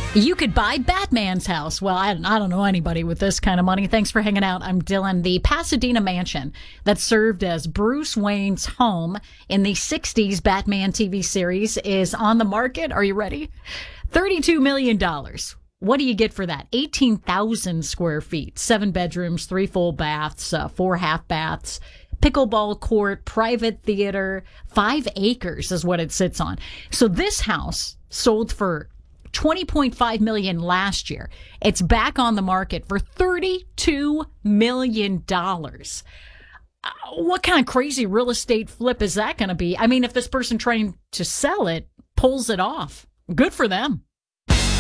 You could buy Batman's house. Well, I don't know anybody with this kind of money. Thanks for hanging out. I'm Dylan. The Pasadena mansion that served as Bruce Wayne's home in the 60s Batman TV series is on the market. Are you ready? $32 million. What do you get for that? 18,000 square feet, 7 bedrooms, 3 full baths, 4 half baths, pickleball court, private theater, 5 acres is what it sits on. So this house sold for $20.5 million last year. It's back on the market for $32 million. What kind of crazy real estate flip is that going to be? I mean, if this person trying to sell it pulls it off, good for them.